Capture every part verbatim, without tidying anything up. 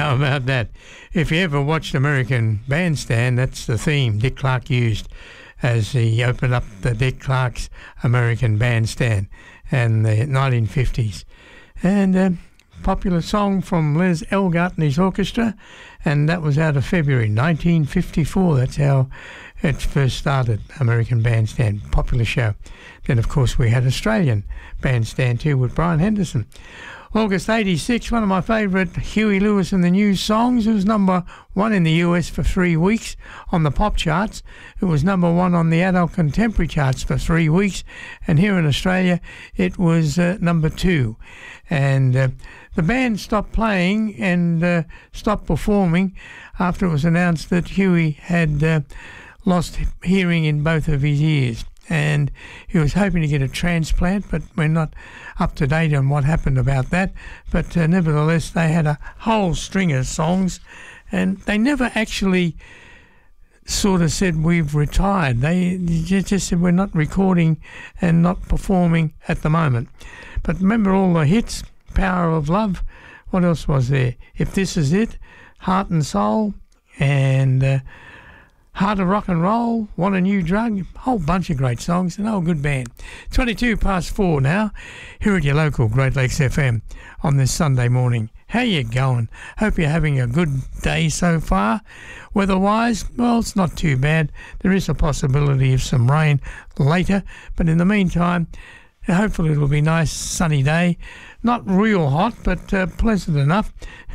How about that? If you ever watched American Bandstand, that's the theme Dick Clark used as he opened up the Dick Clark's American Bandstand in the nineteen fifties. And a uh, popular song from Les Elgart and his orchestra, and that was out of February nineteen fifty-four. That's how it first started, American Bandstand, popular show. Then, of course, we had Australian Bandstand too with Brian Henderson. August eighty-six, one of my favourite Huey Lewis and the News songs. It was number one in the U S for three weeks on the pop charts. It was number one on the adult contemporary charts for three weeks. And here in Australia, it was uh, number two. And uh, the band stopped playing and uh, stopped performing after it was announced that Huey had uh, lost hearing in both of his ears. And he was hoping to get a transplant, but we're not up to date on what happened about that. But uh, nevertheless, they had a whole string of songs, and they never actually sort of said we've retired. They just said we're not recording and not performing at the moment. But remember all the hits, Power of Love, what else was there? If This Is It, Heart and Soul, and Uh, Heart of Rock and Roll, Want a New Drug, a whole bunch of great songs, and oh, good band. twenty-two past four now, here at your local Great Lakes F M on this Sunday morning. How you going? Hope you're having a good day so far. Weather-wise, well, it's not too bad. There is a possibility of some rain later, but in the meantime, hopefully it'll be a nice sunny day. Not real hot, but uh, pleasant enough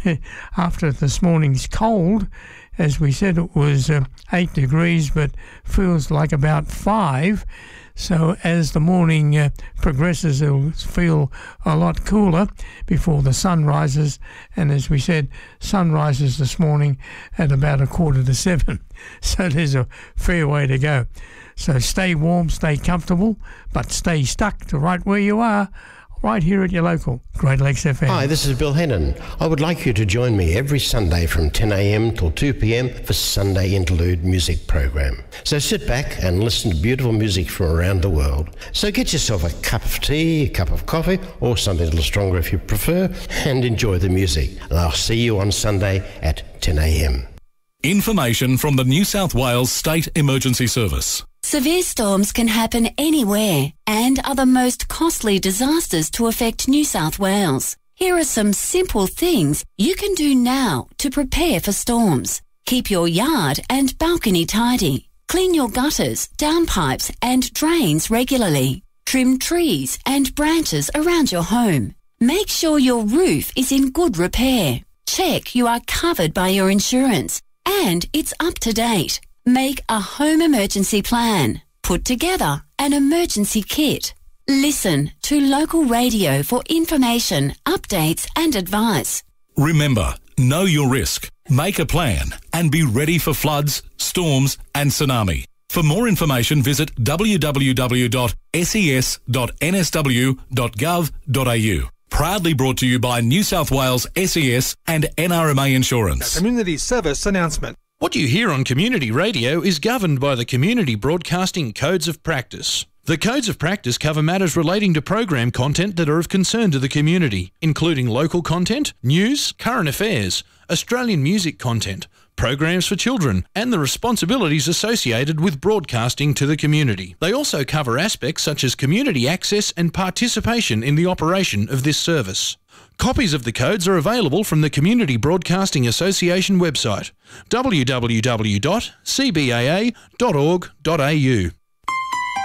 after this morning's cold. As we said, it was uh, eight degrees, but feels like about five. So as the morning uh, progresses, it'll feel a lot cooler before the sun rises. And as we said, sun rises this morning at about a quarter to seven. So there's a fair way to go. So stay warm, stay comfortable, but stay stuck to right where you are, right here at your local Great Lakes F M. Hi, this is Bill Hennon. I would like you to join me every Sunday from ten a.m. till two p.m. for Sunday Interlude music program. So sit back and listen to beautiful music from around the world. So get yourself a cup of tea, a cup of coffee, or something a little stronger if you prefer, and enjoy the music. And I'll see you on Sunday at ten a.m. Information from the New South Wales State Emergency Service. Severe storms can happen anywhere and are the most costly disasters to affect New South Wales. Here are some simple things you can do now to prepare for storms. Keep your yard and balcony tidy. Clean your gutters, downpipes and drains regularly. Trim trees and branches around your home. Make sure your roof is in good repair. Check you are covered by your insurance and it's up to date. Make a home emergency plan. Put together an emergency kit. Listen to local radio for information, updates and advice. Remember, know your risk, make a plan and be ready for floods, storms and tsunami. For more information, visit w w w dot s e s dot n s w dot gov dot a u. Proudly brought to you by New South Wales S E S and N R M A Insurance. Community service announcement. What you hear on community radio is governed by the Community Broadcasting Codes of Practice. The Codes of Practice cover matters relating to program content that are of concern to the community, including local content, news, current affairs, Australian music content, programs for children, and the responsibilities associated with broadcasting to the community. They also cover aspects such as community access and participation in the operation of this service. Copies of the codes are available from the Community Broadcasting Association website, w w w dot c b a a dot org dot a u.